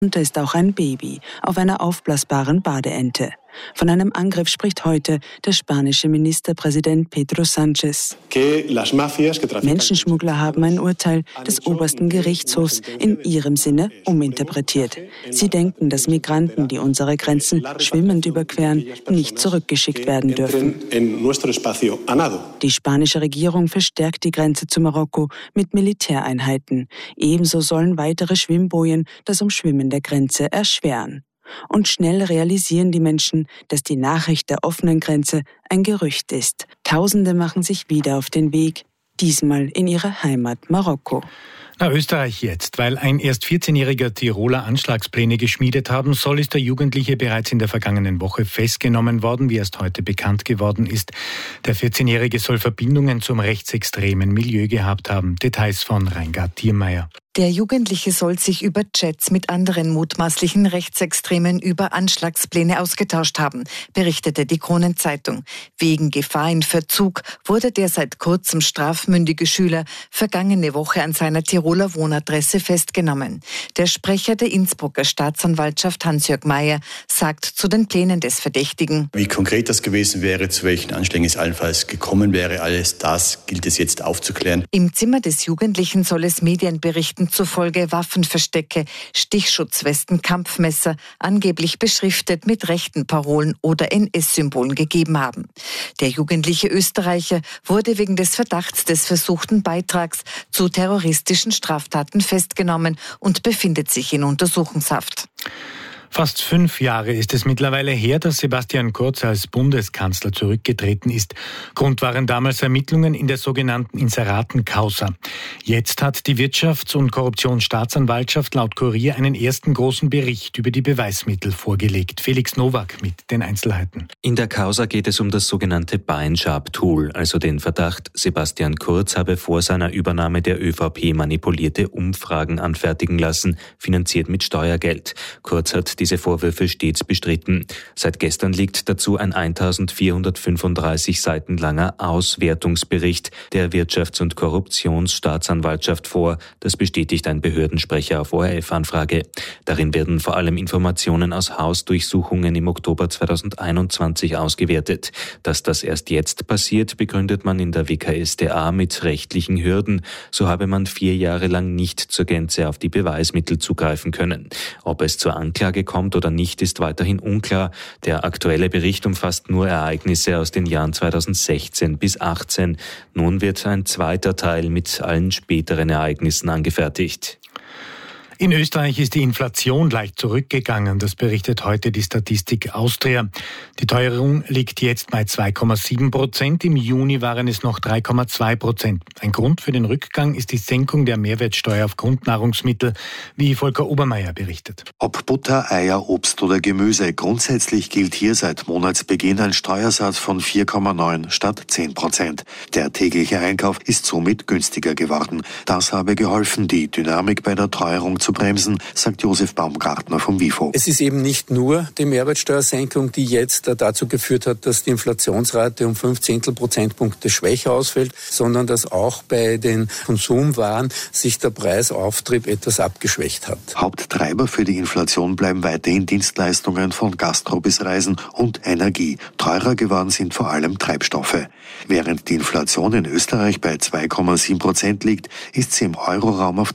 Darunter ist auch ein Baby auf einer aufblasbaren Badeente. Von einem Angriff spricht heute der spanische Ministerpräsident Pedro Sánchez. Menschenschmuggler haben ein Urteil des obersten Gerichtshofs in ihrem Sinne uminterpretiert. Sie denken, dass Migranten, die unsere Grenzen schwimmend überqueren, nicht zurückgeschickt werden dürfen. Die spanische Regierung verstärkt die Grenze zu Marokko mit Militäreinheiten. Ebenso sollen weitere Schwimmbojen das Umschwimmen der Grenze erschweren. Und schnell realisieren die Menschen, dass die Nachricht der offenen Grenze ein Gerücht ist. Tausende machen sich wieder auf den Weg, diesmal in ihre Heimat Marokko. Na, Österreich jetzt. Weil ein erst 14-jähriger Tiroler Anschlagspläne geschmiedet haben soll, ist der Jugendliche bereits in der vergangenen Woche festgenommen worden, wie erst heute bekannt geworden ist. Der 14-Jährige soll Verbindungen zum rechtsextremen Milieu gehabt haben. Details von Reingard Thiermeier. Der Jugendliche soll sich über Chats mit anderen mutmaßlichen Rechtsextremen über Anschlagspläne ausgetauscht haben, berichtete die Kronenzeitung. Wegen Gefahr in Verzug wurde der seit kurzem strafmündige Schüler vergangene Woche an seiner Tiroler Wohnadresse festgenommen. Der Sprecher der Innsbrucker Staatsanwaltschaft Hans-Jörg Mayer sagt zu den Plänen des Verdächtigen: Wie konkret das gewesen wäre, zu welchen Anschlägen es allenfalls gekommen wäre, alles das gilt es jetzt aufzuklären. Im Zimmer des Jugendlichen soll es Medienberichten zufolge Waffenverstecke, Stichschutzwesten, Kampfmesser, angeblich beschriftet mit rechten Parolen oder NS-Symbolen gegeben haben. Der jugendliche Österreicher wurde wegen des Verdachts des versuchten Beitrags zu terroristischen Straftaten festgenommen und befindet sich in Untersuchungshaft. Fast 5 Jahre ist es mittlerweile her, dass Sebastian Kurz als Bundeskanzler zurückgetreten ist. Grund waren damals Ermittlungen in der sogenannten Inseraten-Causa. Jetzt hat die Wirtschafts- und Korruptionsstaatsanwaltschaft laut Kurier einen ersten großen Bericht über die Beweismittel vorgelegt. Felix Nowak mit den Einzelheiten. In der Causa geht es um das sogenannte Buy-and-Sharp-Tool, also den Verdacht, Sebastian Kurz habe vor seiner Übernahme der ÖVP manipulierte Umfragen anfertigen lassen, finanziert mit Steuergeld. Kurz hat diese Vorwürfe stets bestritten. Seit gestern liegt dazu ein 1435 Seiten langer Auswertungsbericht der Wirtschafts- und Korruptionsstaatsanwaltschaft vor. Das bestätigt ein Behördensprecher auf ORF-Anfrage. Darin werden vor allem Informationen aus Hausdurchsuchungen im Oktober 2021 ausgewertet. Dass das erst jetzt passiert, begründet man in der WKStA mit rechtlichen Hürden. So habe man 4 Jahre lang nicht zur Gänze auf die Beweismittel zugreifen können. Ob es zur Anklage kommt oder nicht, ist weiterhin unklar. Der aktuelle Bericht umfasst nur Ereignisse aus den Jahren 2016 bis 2018. Nun wird ein zweiter Teil mit allen späteren Ereignissen angefertigt. In Österreich ist die Inflation leicht zurückgegangen. Das berichtet heute die Statistik Austria. Die Teuerung liegt jetzt bei 2,7%. Im Juni waren es noch 3,2%. Ein Grund für den Rückgang ist die Senkung der Mehrwertsteuer auf Grundnahrungsmittel, wie Volker Obermeier berichtet. Ob Butter, Eier, Obst oder Gemüse, grundsätzlich gilt hier seit Monatsbeginn ein Steuersatz von 4,9 statt 10%. Der tägliche Einkauf ist somit günstiger geworden. Das habe geholfen, die Dynamik bei der Teuerung zu bremsen, sagt Josef Baumgartner vom WIFO. Es ist eben nicht nur die Mehrwertsteuersenkung, die jetzt dazu geführt hat, dass die Inflationsrate um 0,5 Prozentpunkte schwächer ausfällt, sondern dass auch bei den Konsumwaren sich der Preisauftrieb etwas abgeschwächt hat. Haupttreiber für die Inflation bleiben weiterhin Dienstleistungen von Gastro bis Reisen und Energie. Teurer geworden sind vor allem Treibstoffe. Während die Inflation in Österreich bei 2,7% liegt, ist sie im Euroraum auf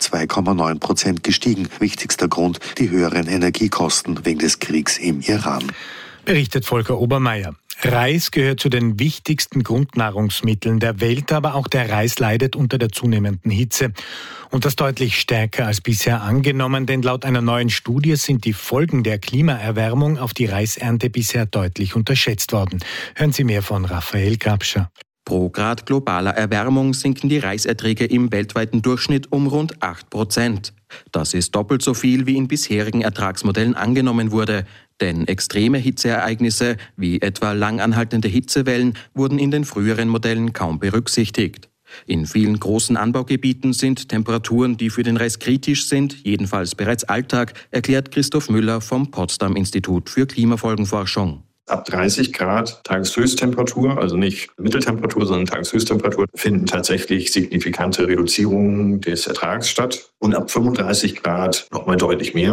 2,9% gestiegen. Wichtigster Grund, die höheren Energiekosten wegen des Kriegs im Iran. Berichtet Volker Obermeier. Reis gehört zu den wichtigsten Grundnahrungsmitteln der Welt, aber auch der Reis leidet unter der zunehmenden Hitze. Und das deutlich stärker als bisher angenommen, denn laut einer neuen Studie sind die Folgen der Klimaerwärmung auf die Reisernte bisher deutlich unterschätzt worden. Hören Sie mehr von Raphael Grabscher. Pro Grad globaler Erwärmung sinken die Reiserträge im weltweiten Durchschnitt um rund 8%. Das ist doppelt so viel, wie in bisherigen Ertragsmodellen angenommen wurde. Denn extreme Hitzeereignisse, wie etwa langanhaltende Hitzewellen, wurden in den früheren Modellen kaum berücksichtigt. In vielen großen Anbaugebieten sind Temperaturen, die für den Reis kritisch sind, jedenfalls bereits Alltag, erklärt Christoph Müller vom Potsdam-Institut für Klimafolgenforschung. Ab 30 Grad Tageshöchsttemperatur, also nicht Mitteltemperatur, sondern Tageshöchsttemperatur, finden tatsächlich signifikante Reduzierungen des Ertrags statt. Und ab 35 Grad nochmal deutlich mehr.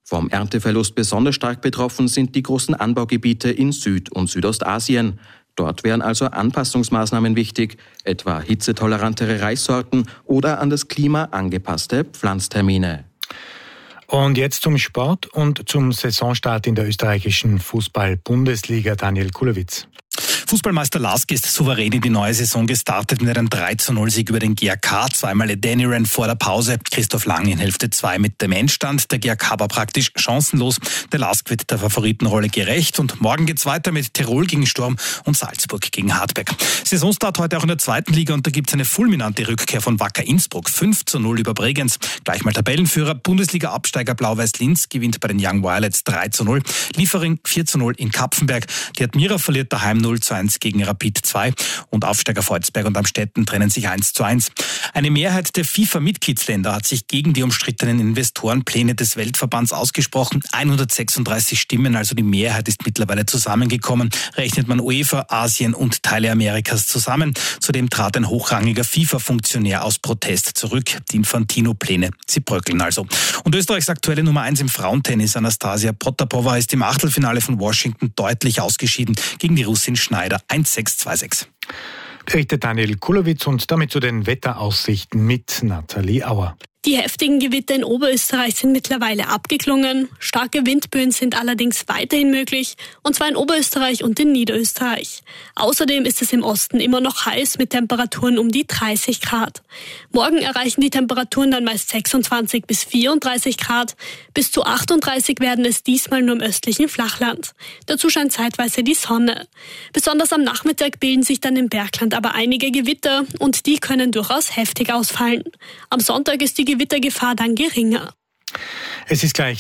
Vom Ernteverlust besonders stark betroffen sind die großen Anbaugebiete in Süd- und Südostasien. Dort wären also Anpassungsmaßnahmen wichtig, etwa hitzetolerantere Reissorten oder an das Klima angepasste Pflanztermine. Und jetzt zum Sport und zum Saisonstart in der österreichischen Fußball-Bundesliga. Daniel Kulowitz. Fußballmeister LASK ist souverän in die neue Saison gestartet mit einem 3:0-Sieg über den GAK. Zweimal Adeniran vor der Pause. Christoph Lang in Hälfte 2 mit dem Endstand. Der GAK war praktisch chancenlos. Der LASK wird der Favoritenrolle gerecht. Und morgen geht's weiter mit Tirol gegen Sturm und Salzburg gegen Hartberg. Saisonstart heute auch in der zweiten Liga und da gibt's eine fulminante Rückkehr von Wacker Innsbruck. 5:0 über Bregenz. Gleich mal Tabellenführer. Bundesliga-Absteiger Blau-Weiß Linz gewinnt bei den Young Violets 3:0. Liefering 4:0 in Kapfenberg. Die Admira verliert daheim 0:1 gegen Rapid 2 und Aufsteiger Volzberg und Amstetten trennen sich 1:1. Eine Mehrheit der FIFA-Mitgliedsländer hat sich gegen die umstrittenen Investorenpläne des Weltverbands ausgesprochen. 136 Stimmen, also die Mehrheit ist mittlerweile zusammengekommen. Rechnet man UEFA, Asien und Teile Amerikas zusammen. Zudem trat ein hochrangiger FIFA-Funktionär aus Protest zurück. Die Infantino-Pläne, sie bröckeln also. Und Österreichs aktuelle Nummer 1 im Frauentennis, Anastasia Potapova, ist im Achtelfinale von Washington deutlich ausgeschieden gegen die Russin Schneider 1:6, 2:6. Berichtet Daniel Kulowitz und damit zu den Wetteraussichten mit Nathalie Auer. Die heftigen Gewitter in Oberösterreich sind mittlerweile abgeklungen. Starke Windböen sind allerdings weiterhin möglich, und zwar in Oberösterreich und in Niederösterreich. Außerdem ist es im Osten immer noch heiß mit Temperaturen um die 30 Grad. Morgen erreichen die Temperaturen dann meist 26 bis 34 Grad. Bis zu 38 werden es diesmal nur im östlichen Flachland. Dazu scheint zeitweise die Sonne. Besonders am Nachmittag bilden sich dann im Bergland aber einige Gewitter und die können durchaus heftig ausfallen. Am Sonntag ist die Gewittergefahr dann geringer. Es ist gleich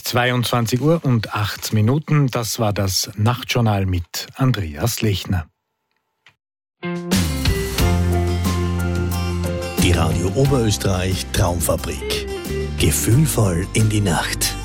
22:08. Das war das Nachtjournal mit Andreas Lechner. Die Radio Oberösterreich Traumfabrik. Gefühlvoll in die Nacht.